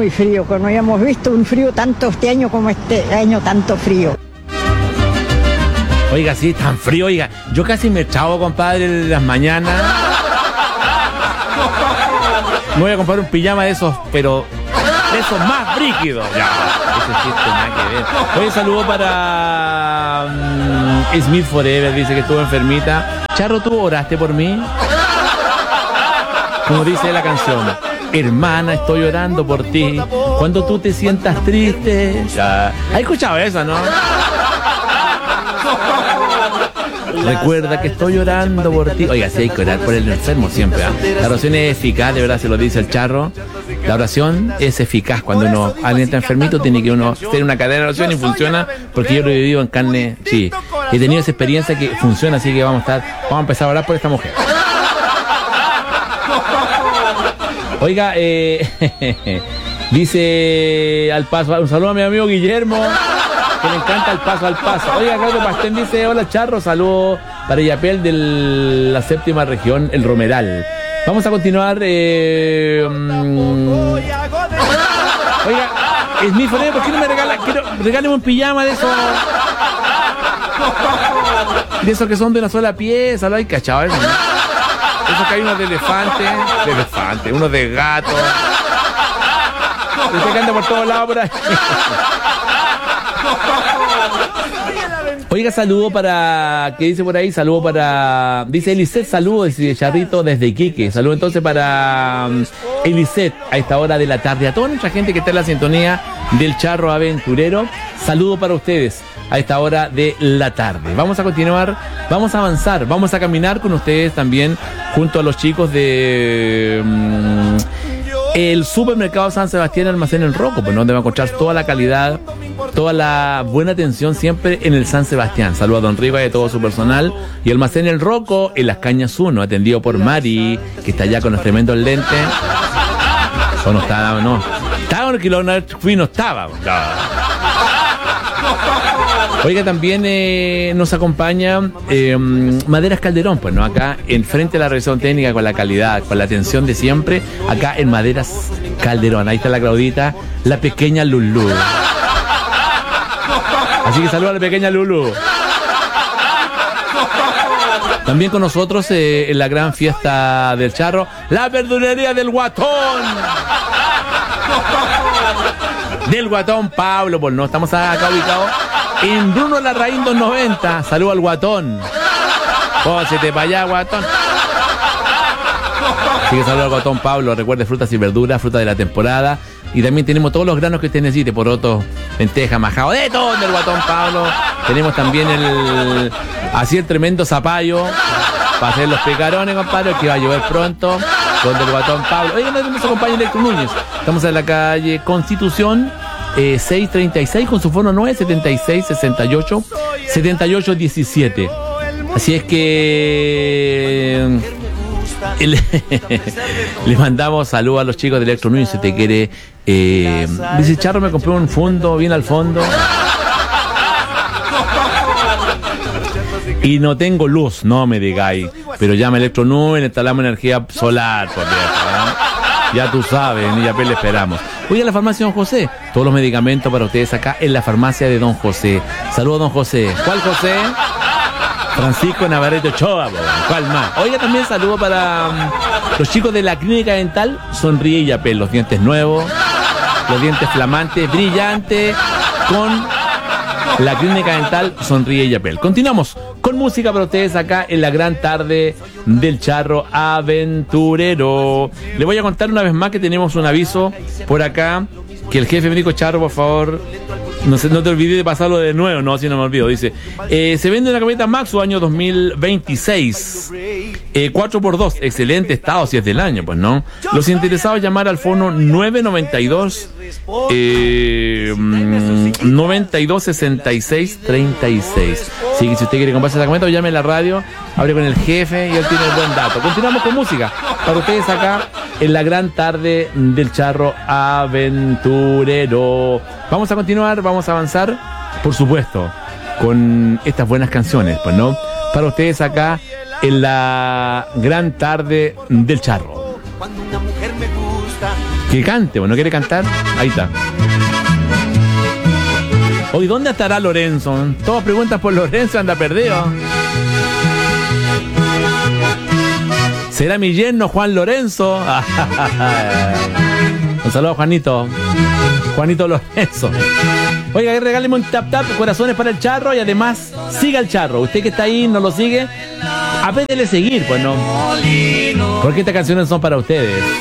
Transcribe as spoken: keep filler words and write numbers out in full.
muy frío, que no habíamos visto un frío tanto este año como este año, tanto frío. Oiga, sí, tan frío, oiga. Yo casi me chavo, compadre, de las mañanas. Me voy a comprar un pijama de esos, pero de esos más brígidos. Ya, ese chiste nada que ver. Oye, saludo para um, Smith Forever, dice que estuvo enfermita. Charro, ¿tú oraste por mí? Como dice la canción. Hermana, estoy orando por ti. Cuando tú te sientas triste. Ya. ¿Has escuchado eso, no? Recuerda que estoy orando por ti. Oiga, sí hay que orar por el enfermo siempre, ¿eh? La oración es eficaz, de verdad, se lo dice el Charro. La oración es eficaz. Cuando uno, alguien está enfermito, tiene que uno hacer una cadena de oración y funciona, porque yo lo he vivido en carne. Sí, he tenido esa experiencia que funciona, así que vamos a estar, vamos a empezar a orar por esta mujer. Oiga, eh, dice al paso, un saludo a mi amigo Guillermo, que le encanta el paso al paso. Oiga, Claudio Pastén dice, hola Charro, saludo para Yapel de la séptima región, el Romeral. Vamos a continuar. Eh, um, oiga, es mi Forever, ¿por qué no me regala? Quiero, regáleme un pijama de esos. De esos que son de una sola pieza, ¿lo hay cachado eso? ¿No? Esos que hay unos de elefante, de elefante, unos de gato. Usted que anda por todos lados por ahí. Oiga, saludo para, ¿qué dice por ahí? Saludo para, dice Eliseth, saludo, dice Charrito desde Iquique. Saludo entonces para um, Eliseth a esta hora de la tarde. A toda nuestra gente que está en la sintonía del Charro Aventurero, saludo para ustedes a esta hora de la tarde. Vamos a continuar, vamos a avanzar, vamos a caminar con ustedes también junto a los chicos de um, el supermercado San Sebastián Almacén El Roco, pues donde va a encontrar toda la calidad, toda la buena atención siempre en el San Sebastián. Saludos a Don Riva y a todo su personal. Y Almacén El Roco en Las Cañas uno, atendido por Mari, que está allá con los tremendos lentes. O no estaba, no. Estaba en el kilómetro, fui, no estaba. No. Oiga, también eh, nos acompaña eh, Maderas Calderón, pues no, acá en frente a la revisión técnica, con la calidad, con la atención de siempre, acá en Maderas Calderón. Ahí está la Claudita, la pequeña Lulú. Así que saluda a la pequeña Lulú. También con nosotros eh, en la gran fiesta del Charro, la verdulería del Guatón. Del Guatón Pablo, pues no, estamos acá ubicados en Bruno Larraín doscientos noventa. Saludo al Guatón. Pósete para allá, Guatón. Así que saludo al Guatón Pablo. Recuerde, frutas y verduras, fruta de la temporada. Y también tenemos todos los granos que usted necesite, porotos, lentejas, majado, de todo del Guatón Pablo. Tenemos también el, así el tremendo zapallo para hacer los picarones, compadre, que va a llover pronto, con el Guatón Pablo. Oigan, nos acompaña Electro Núñez. Estamos en la calle Constitución eh, seiscientos treinta y seis con su fono nueve setenta y seis sesenta y ocho setenta y ocho diecisiete. Así es que le, le mandamos saludos a los chicos de Electro Núñez. Si te quiere, eh, dice Charro, me compré un fondo bien al fondo y no tengo luz, no me digáis, pero llama Electro Núñez, instalamos energía solar, por cierto, ¿no? Ya tú sabes, ni ya le esperamos. Voy a la farmacia Don José, todos los medicamentos para ustedes acá en la farmacia de Don José. Saludos, Don José. ¿Cuál José? Francisco Navarrete Ochoa, ¿cuál más? Oiga, también saludo para um, los chicos de la clínica dental Sonríe y Yapel, los dientes nuevos, los dientes flamantes, brillantes, con la clínica dental Sonríe y Yapel. Continuamos con música para ustedes acá en la gran tarde del Charro Aventurero. Le voy a contar una vez más que tenemos un aviso por acá, que el jefe me dijo, Charro, por favor, no, se, no te olvides de pasarlo de nuevo. No, si no me olvido. Dice, eh, se vende una camioneta Maxus año dos mil veintiséis, eh, cuatro por dos, excelente estado, si es del año, pues no. Los interesados llamar al fono nueve noventa y dos eh, noventa y dos sesenta y seis treinta y seis. Así que si usted quiere comprarse la camioneta, llame a la radio, hable con el jefe y él tiene el buen dato. Continuamos con música para ustedes acá en la gran tarde del Charro Aventurero. Vamos a continuar, vamos a avanzar, por supuesto, con estas buenas canciones, pues no, para ustedes acá en la gran tarde del Charro. Cuando una mujer me gusta, Que cante, ¿no quiere cantar? Ahí está. Hoy, ¿dónde estará Lorenzo? Todas preguntas por Lorenzo, anda perdido. ¿Será mi yerno Juan Lorenzo? Un saludo a Juanito. Juanito Lorenzo. Oiga, regáleme un tap tap, corazones para el Charro y además siga el Charro. Usted que está ahí, no lo sigue, apétele seguir, pues no. Porque estas canciones son para ustedes.